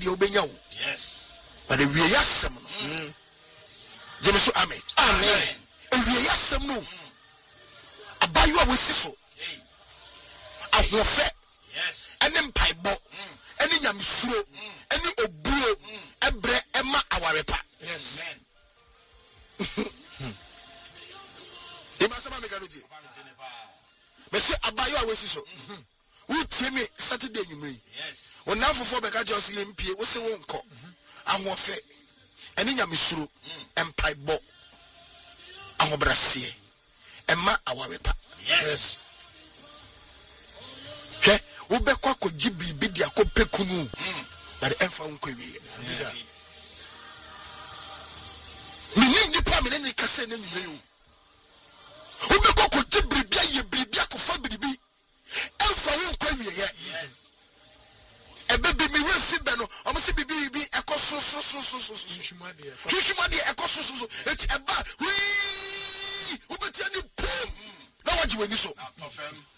de obenya wo. Yes. But the way yasem no. Jemeso amen. Amen. The way yasem no. Abayo a wesi so. Ahofe. Yes. Ene mpaibo. Ene nyamsuro. Ene obuo. Ebre ema awarepa. Yes. Imasama mekadoji. Mese abayo a wesi so. Who tell me Saturday nyumri. Yes. When now for beka just MP, we say won ko. Ahofe. Ene nyamsuro. Empaibo. Ahobrasie. Ema awarepa. Yes. Okay. Ubekwa ko jibi bidi akope kunu. But enfa unko wi. Mini nipa me ne kase na nyumri. Ubekwa ko jibi bia ye bibia ko fa bibi. Enfa unko wi ye. Yes. Ebebi mi we fi be no, omo se bibi ekoso so. Hwishumade ekoso. Eti eba. Ubetia ni pum. Na waji weni so.